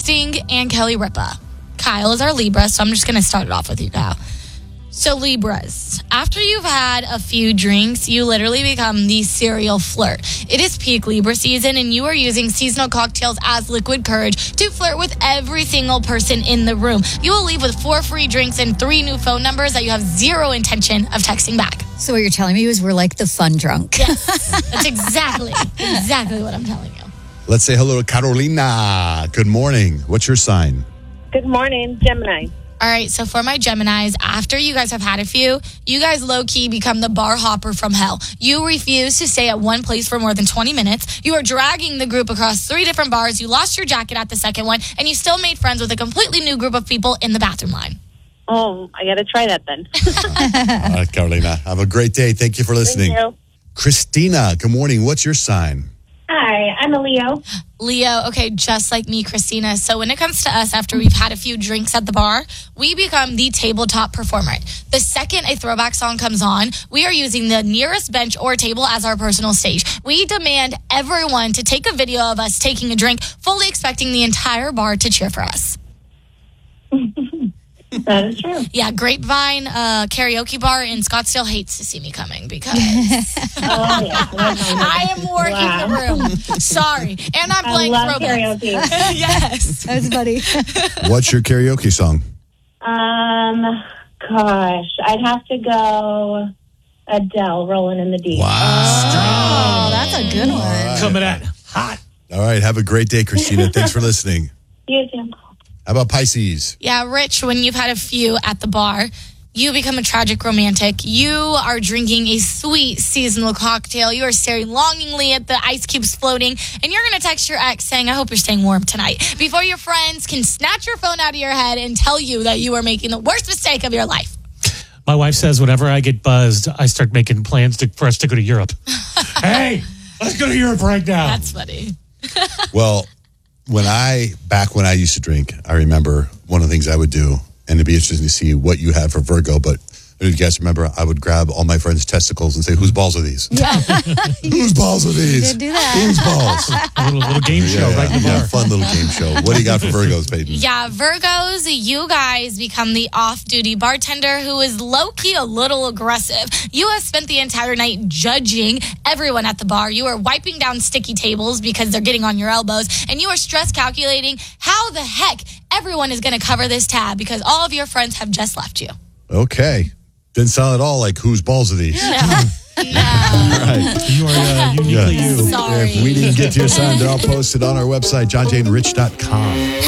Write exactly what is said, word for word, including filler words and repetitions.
Sting and Kelly Ripa. Kyle is our Libra, so I'm just going to start it off with you, Kyle. So Libras, after you've had a few drinks, you literally become the serial flirt. It is peak Libra season, and you are using seasonal cocktails as liquid courage to flirt with every single person in the room. You will leave with four free drinks and three new phone numbers that you have zero intention of texting back. So what you're telling me is we're like the fun drunk. Yes, that's exactly, exactly what I'm telling you. Let's say hello to Carolina. Good morning. What's your sign? Good morning, Gemini. All right, so for my Geminis, after you guys have had a few, you guys low-key become the bar hopper from hell. You refuse to stay at one place for more than twenty minutes. You are dragging the group across three different bars. You lost your jacket at the second one, and you still made friends with a completely new group of people in the bathroom line. Oh, I got to try that then. All right, Carolina. Have a great day. Thank you for listening. Thank you. Christina, good morning. What's your sign? Hi, I'm a Leo. Leo, okay, just like me, Christina. So when it comes to us, after we've had a few drinks at the bar, we become the tabletop performer. The second a throwback song comes on, we are using the nearest bench or table as our personal stage. We demand everyone to take a video of us taking a drink, fully expecting the entire bar to cheer for us. That is true. Yeah, Grapevine uh, karaoke bar in Scottsdale hates to see me coming because Oh, yeah. I am working Wow. the room. Sorry. And I'm I playing love throwbacks. karaoke. Yes. That was funny. What's your karaoke song? Um, gosh, I'd have to go Adele, Rolling in the Deep. Wow. Oh, that's a good one. right. Coming at hot. All right. Have a great day, Christina. Thanks for listening. You too. How about Pisces? Yeah, Rich, when you've had a few at the bar, you become a tragic romantic. You are drinking a sweet seasonal cocktail. You are staring longingly at the ice cubes floating, and you're going to text your ex saying, I hope you're staying warm tonight, before your friends can snatch your phone out of your head and tell you that you are making the worst mistake of your life. My wife says whenever I get buzzed, I start making plans to, for us to go to Europe. Hey, let's go to Europe right now. That's funny. Well, when I, back when I used to drink, I remember one of the things I would do, and it'd be interesting to see what you had for Virgo, but if you guys remember, I would grab all my friends' testicles and say, whose balls are these? Yeah. Whose balls are these? did do that. Whose balls? A little, little game show yeah, right in the yeah, bar. fun little game show. What do you got for Virgos, Peyton? Yeah, Virgos, you guys become the off-duty bartender who is low-key a little aggressive. You have spent the entire night judging everyone at the bar. You are wiping down sticky tables because they're getting on your elbows, and you are stress calculating how the heck everyone is going to cover this tab because all of your friends have just left you. Okay. Didn't sound at all like whose balls are these? No. No. All right. You are uh, uniquely Yeah. you. Sorry. If we didn't get to your sign, they're all posted on our website, john jay and rich dot com.